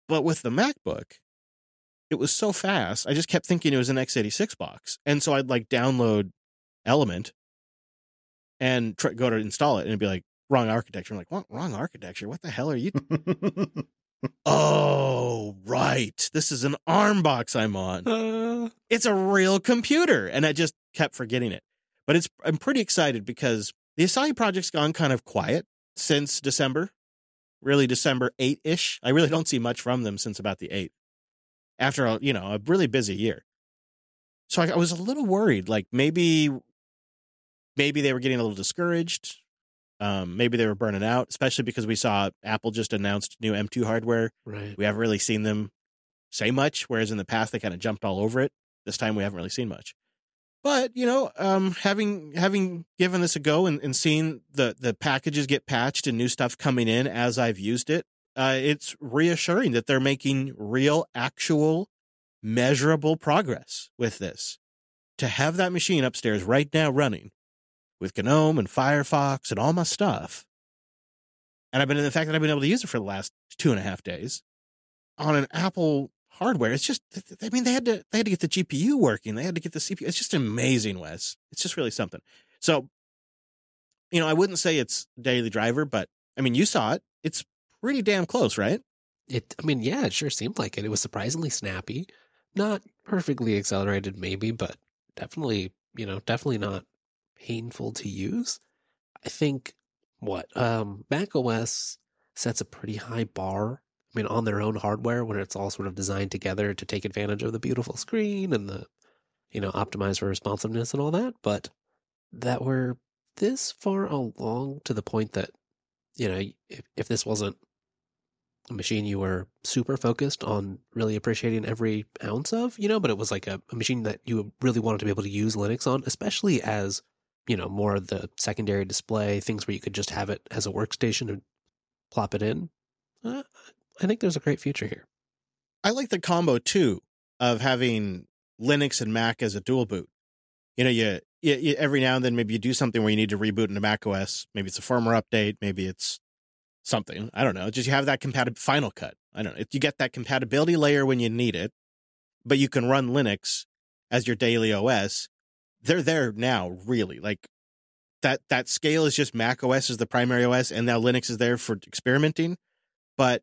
But with the MacBook, it was so fast. I just kept thinking it was an x86 box. And so I'd like download Element and go to install it and it'd be like, wrong architecture. I'm like, what? Wrong architecture? What the hell are you? Oh, right. This is an ARM box I'm on. It's a real computer. And I just kept forgetting it. But I'm pretty excited because the Asahi project's gone kind of quiet since December. Really December 8-ish. I really don't see much from them since about the 8th. After a really busy year. So I was a little worried, like maybe they were getting a little discouraged. Maybe they were burning out, especially because we saw Apple just announced new M2 hardware. Right. We haven't really seen them say much, whereas in the past they kind of jumped all over it. This time we haven't really seen much. But, having given this a go and seeing the packages get patched and new stuff coming in as I've used it, it's reassuring that they're making real, actual, measurable progress with this. To have that machine upstairs right now running with GNOME and Firefox and all my stuff, and the fact that I've been able to use it for the last 2.5 days on an Apple hardware, it's just, they had to get the GPU working. They had to get the CPU. It's just amazing, Wes. It's just really something. So, I wouldn't say it's daily driver, but you saw it. It's pretty damn close, right? It sure seemed like it. It was surprisingly snappy. Not perfectly accelerated, maybe, but definitely not painful to use. I think Mac OS sets a pretty high bar. On their own hardware, when it's all sort of designed together to take advantage of the beautiful screen and the, optimize for responsiveness and all that. But that we're this far along to the point that, if this wasn't a machine you were super focused on really appreciating every ounce of, but it was like a machine that you really wanted to be able to use Linux on, especially as, more of the secondary display, things where you could just have it as a workstation and plop it in. I think there's a great future here. I like the combo, too, of having Linux and Mac as a dual boot. You every now and then maybe you do something where you need to reboot into Mac OS. Maybe it's a firmware update. Maybe it's something. I don't know. Just you have that Final Cut. I don't know. You get that compatibility layer when you need it, but you can run Linux as your daily OS. They're there now, really. Like that scale is just Mac OS is the primary OS, and now Linux is there for experimenting. But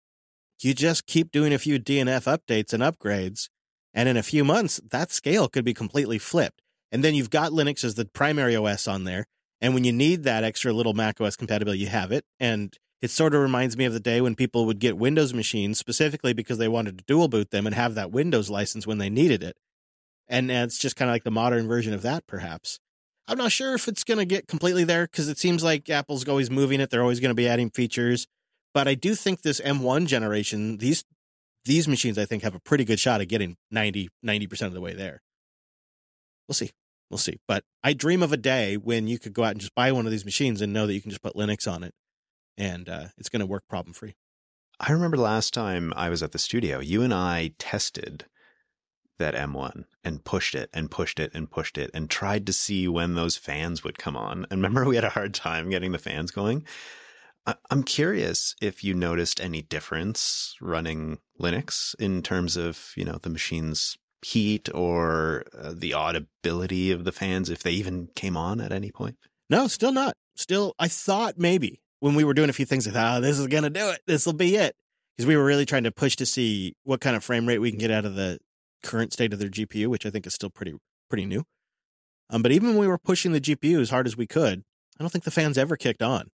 you just keep doing a few DNF updates and upgrades, and in a few months, that scale could be completely flipped. And then you've got Linux as the primary OS on there, and when you need that extra little Mac OS compatibility, you have it. And it sort of reminds me of the day when people would get Windows machines specifically because they wanted to dual boot them and have that Windows license when they needed it. And it's just kind of like the modern version of that, perhaps. I'm not sure if it's going to get completely there because it seems like Apple's always moving it. They're always going to be adding features. But I do think this M1 generation, these machines, I think, have a pretty good shot at getting 90% of the way there. We'll see. But I dream of a day when you could go out and just buy one of these machines and know that you can just put Linux on it. And it's going to work problem-free. I remember last time I was at the studio, you and I tested that M1 and pushed it and pushed it and pushed it and tried to see when those fans would come on. And remember, we had a hard time getting the fans going. I'm curious if you noticed any difference running Linux in terms of, the machine's heat or the audibility of the fans, if they even came on at any point? No, still not. Still, I thought maybe when we were doing a few things, I thought, this is going to do it. This will be it. Because we were really trying to push to see what kind of frame rate we can get out of the current state of their GPU, which I think is still pretty new. But even when we were pushing the GPU as hard as we could, I don't think the fans ever kicked on.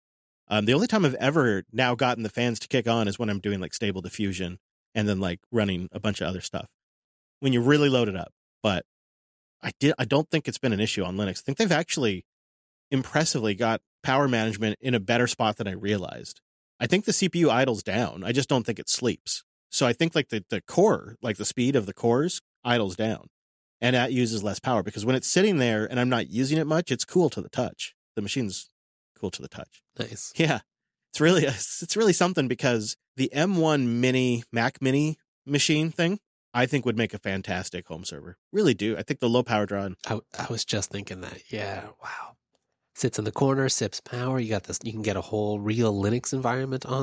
The only time I've ever now gotten the fans to kick on is when I'm doing like Stable Diffusion and then like running a bunch of other stuff when you really load it up. But I don't think it's been an issue on Linux. I think they've actually impressively got power management in a better spot than I realized. I think the CPU idles down. I just don't think it sleeps. So I think like the core, like the speed of the cores idles down and that uses less power because when it's sitting there and I'm not using it much, it's cool to the touch. The machine's cool to the touch. Nice. Yeah. It's really something because the M1 Mini Mac Mini machine thing, I think would make a fantastic home server. Really do. I think the low power draw. I was just thinking that. Yeah. Wow. Sits in the corner, sips power. You got this. You can get a whole real Linux environment on